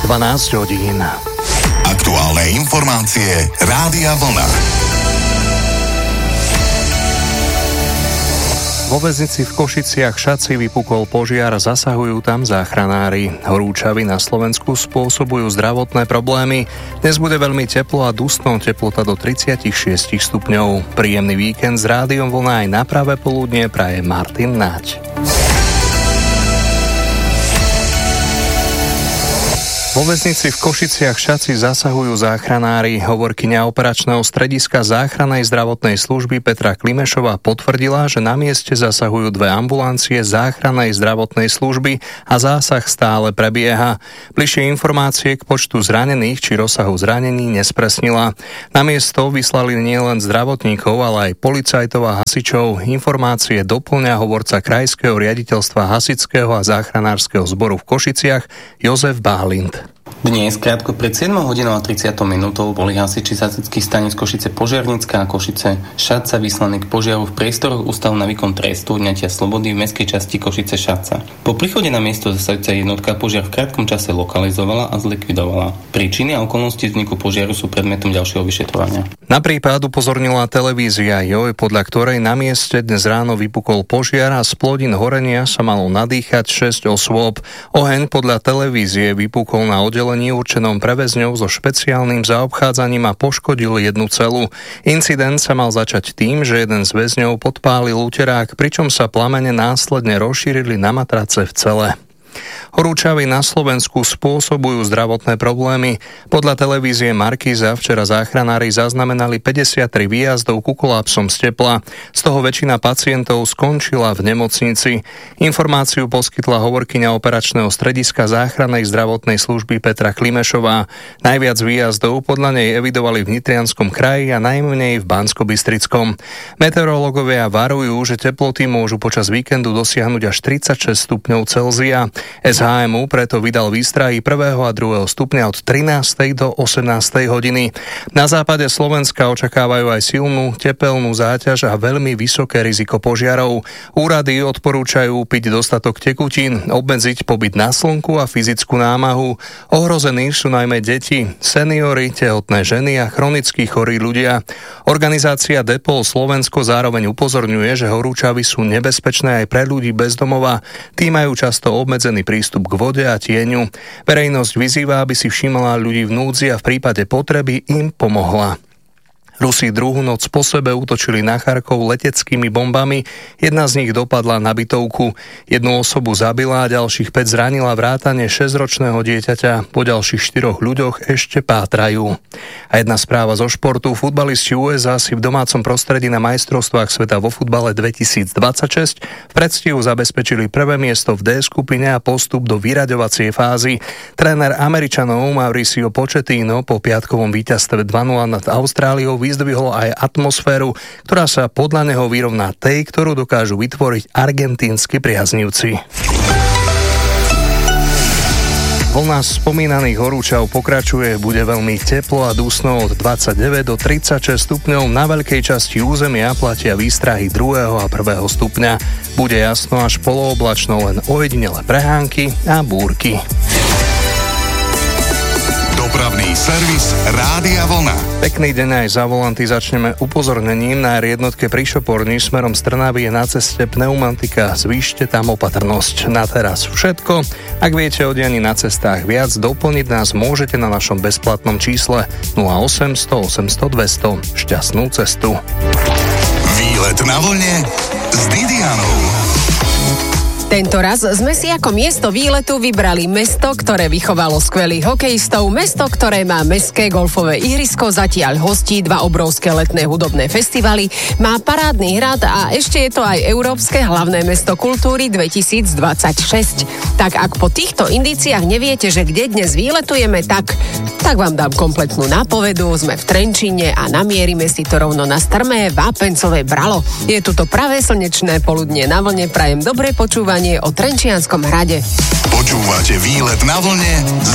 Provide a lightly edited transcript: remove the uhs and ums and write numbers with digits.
12 hodín. Aktuálne informácie Rádia Vlna. Vo väznici v Košiciach Šaci vypukol požiar, zasahujú tam záchranári. Horúčavy na Slovensku spôsobujú zdravotné problémy. Dnes bude veľmi teplo a dusno, teplota do 36 stupňov. Príjemný víkend s Rádiom Vlna aj na pravé poludnie praje Martin Náď. Vo väznici v Košiciach Šaci zasahujú záchranári. Hovorkyňa operačného strediska záchrannej zdravotnej služby Petra Klimešová potvrdila, že na mieste zasahujú 2 ambulancie záchrannej zdravotnej služby a zásah stále prebieha. Bližšie informácie k počtu zranených či rozsahu zranení nespresnila. Na miesto vyslali nielen zdravotníkov, ale aj policajtov a hasičov. Informácie doplňa hovorca Krajského riaditeľstva hasičského a záchranárskeho zboru v Košiciach Jozef Bálind. Dnes, krátko pred 7 hodinou a 30 minútou, boli hasiči z hasičských staníc Košice Požiarnická a Košice Šaca vyslaní k požiaru v priestoroch Ústavu na výkon trestu odňatia slobody v mestskej časti Košice Šaca. Po príchode na miesto zasahujúca jednotka požiar v krátkom čase lokalizovala a zlikvidovala. Príčiny a okolnosti vzniku požiaru sú predmetom ďalšieho vyšetrovania. Na prípad upozornila televízia JOJ, podľa ktorej na mieste dnes ráno vypukol požiar a z plodín horenia sa malo nadýchať 6 osôb. Oheň podľa televízie vypukol na oddelení určenom pre väzňov so špeciálnym zaobchádzaním a poškodil jednu celu. Incident sa mal začať tým, že jeden z väzňov podpálil uterák, pričom sa plamene následne rozšírili na matrace v cele. Horúčavy na Slovensku spôsobujú zdravotné problémy. Podľa televízie Markíza včera záchranári zaznamenali 53 výjazdov ku kolapsom z tepla. Z toho väčšina pacientov skončila v nemocnici. Informáciu poskytla hovorkyňa operačného strediska záchrannej zdravotnej služby Petra Klimešová. Najviac výjazdov podľa nej evidovali v Nitrianskom kraji a najmenej v Banskobystrickom. Meteorológovia varujú, že teploty môžu počas víkendu dosiahnuť až 36 stupňov Celzia. SHMU preto vydal výstrahy 1. a 2. stupňa od 13. do 18. hodiny. Na západe Slovenska očakávajú aj silnú tepelnú záťaž a veľmi vysoké riziko požiarov. Úrady odporúčajú piť dostatok tekutín, obmedziť pobyt na slnku a fyzickú námahu. Ohrození sú najmä deti, seniori, tehotné ženy a chronicky chorí ľudia. Organizácia DEPOL Slovensko zároveň upozorňuje, že horúčavy sú nebezpečné aj pre ľudí bez domova. Tí majú často obmedzený prístup k vode a tieňu. Verejnosť vyzýva, aby si všimala ľudí v núdzi a v prípade potreby im pomohla. Rusi druhú noc po sebe útočili na Charkov leteckými bombami. Jedna z nich dopadla na bytovku. Jednu osobu zabila a ďalších 5 zranila vrátane 6-ročného dieťaťa. Po ďalších 4 ľuďoch ešte pátrajú. A jedna správa zo športu. Futbalisti USA si v domácom prostredí na majstrovstvách sveta vo futbale 2026 v predstihu zabezpečili prvé miesto v D skupine a postup do vyraďovacej fázy. Tréner Američanov Mauricio Pochettino po piatkovom víťazstve 2-0 nad Austráliou vyzdvihol aj atmosféru, ktorá sa podľa neho vyrovná tej, ktorú dokážu vytvoriť argentínsky priaznivci. Vlna spomínaných horúčav pokračuje, bude veľmi teplo a dusno od 29 do 36 stupňov. Na veľkej časti územia platia výstrahy 2. a 1. stupňa. Bude jasno až polooblačno, len ojedinele prehánky a búrky. Dopravný servis Rádia Vlna. Pekný deň aj za volanty. Začneme upozornením. Na R1 pri Šoporni smerom z Trnavy je na ceste pneumatika. Zvýšte tam opatrnosť. Na teraz všetko. Ak viete o dianí na cestách viac, doplniť nás môžete na našom bezplatnom čísle 0800 800 200. Šťastnú cestu. Výlet na vlne s Didianou. Tento raz sme si ako miesto výletu vybrali mesto, ktoré vychovalo skvelých hokejistov, mesto, ktoré má mestské golfové ihrisko, zatiaľ hostí 2 obrovské letné hudobné festivaly, má parádny hrad a ešte je to aj Európske hlavné mesto kultúry 2026. Tak ak po týchto indíciách neviete, že kde dnes výletujeme, tak vám dám kompletnú nápovedu. Sme v Trenčíne a namierime si to rovno na strmé vápencové bralo. Je tu to pravé slnečné poludnie na vlne, prajem dobré počúvanie o Trenčianskom hrade. Počúvate Výlet na vlne s